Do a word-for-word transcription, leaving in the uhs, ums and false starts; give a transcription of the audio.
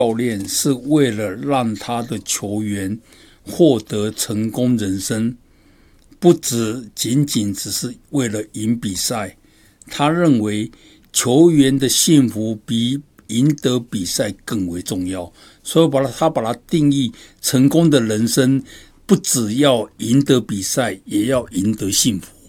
教练是为了让他的球员获得成功人生，不只仅仅只是为了赢比赛。他认为球员的幸福比赢得比赛更为重要，所以把他把它定义成功的人生，不只要赢得比赛，也要赢得幸福。